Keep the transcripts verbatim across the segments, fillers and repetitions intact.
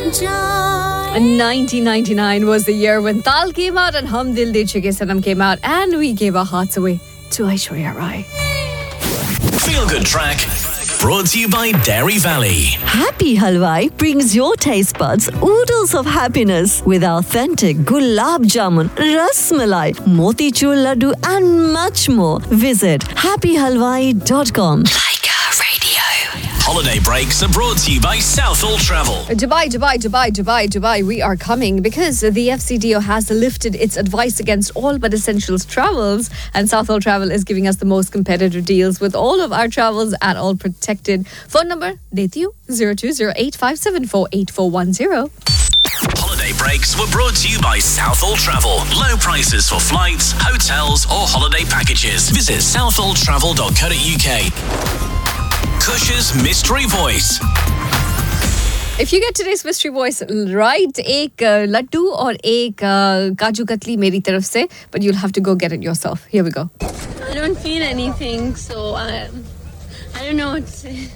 nineteen ninety-nine was the year when Tal came out and Hum Dil De Chuke Sanam came out, and we gave our hearts away to Aishwarya Rai. Feel Good Track, brought to you by Dairy Valley. Happy Halwai brings your taste buds oodles of happiness with authentic gulab jamun, ras malai, motichur laddu and much more. Visit happy halwai dot com. Holiday breaks are brought to you by Southall Travel. Dubai, Dubai, Dubai, Dubai, Dubai. We are coming because the F C D O has lifted its advice against all but essentials travels, and Southall Travel is giving us the most competitive deals with all of our travels at all protected. Phone number, deti hu, zero two zero eight five seven four eight four one zero. Holiday breaks were brought to you by Southall Travel. Low prices for flights, hotels or holiday packages. Visit southall travel dot co dot uk. Kush's Mystery Voice. If you get today's mystery voice right, एक uh, laddu और एक uh, kaju katli मेरी तरफ से, but you'll have to go get it yourself. Here we go. I don't feel anything, so I, I don't know what to say.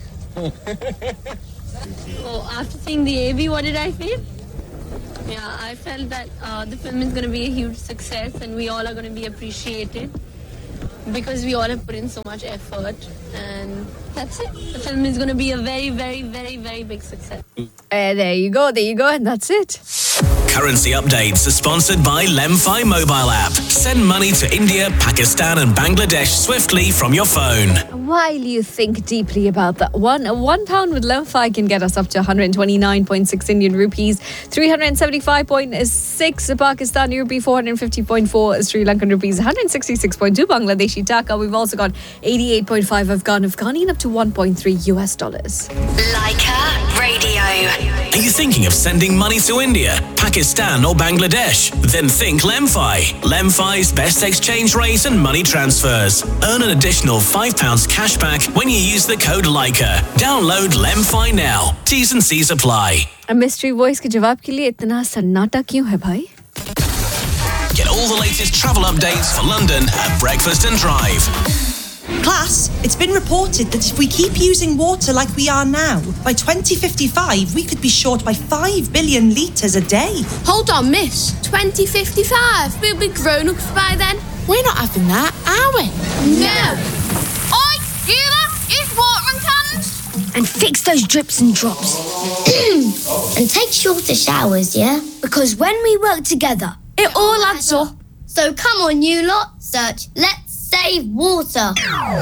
Oh, after seeing the A V, what did I feel? Yeah, I felt that uh, the film is going to be a huge success, and we all are going to be appreciated because we all have put in so much effort, and that's it. The film is going to be a very, very, very, very big success. Uh, there you go, there you go, and that's it. Currency updates are sponsored by Lemfi mobile app. Send money to India, Pakistan and Bangladesh swiftly from your phone. While you think deeply about that one, one pound with Lemfi can get us up to one hundred twenty-nine point six Indian rupees, three hundred seventy-five point six Pakistani rupee, four hundred fifty point four Sri Lankan rupees, one hundred sixty-six point two Bangladeshi taka. We've also got eighty-eight point five Afghan Afghani and up to one point three U S dollars. Leica Radio. Are you thinking of sending money to India, Pakistan or Bangladesh? Then think Lemfi. Lemfi's best exchange rate and money transfers. Earn an additional five pounds cash back when you use the code Leica. Download Lemfi now. T's and C's apply. A mystery voice के जवाब के लिए इतना सन्नाटा क्यों है भाई? Get all the latest travel updates for London at Breakfast and Drive. Class, it's been reported that if we keep using water like we are now, by twenty fifty-five we could be short by five billion litres a day. Hold on, miss. twenty fifty-five? We'll be grown-ups by then. We're not having that, are we? No. Oi, you lot, use watering cans. And fix those drips and drops. And take shorter showers, yeah? Because when we work together, it all adds up. So come on, you lot, search Let's Save Water.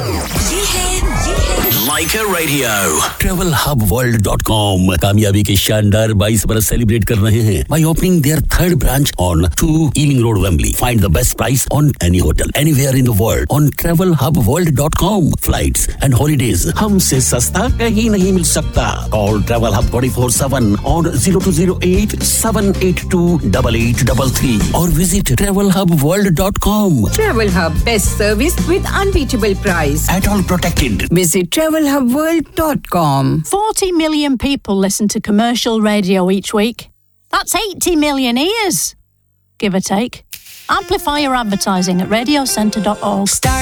Leica Radio. travel hub world dot com कामयाबी के शानदार बाईस बरस celebrate कर रहे हैं by opening their third branch on two Ealing Road, Wembley. Find the best price on any hotel anywhere in the world on travel hub world dot com. Flights and holidays हमसे सस्ता कहीं नहीं मिल सकता. Call Travel Hub twenty-four seven on zero two zero eight seven eight two eight eight three three or visit travel hub world dot com. Travel Hub, best service with unbeatable price. At all protected. Visit travel hub world dot com. forty million people listen to commercial radio each week. That's eighty million ears, give or take. Amplify your advertising at radio centre dot org.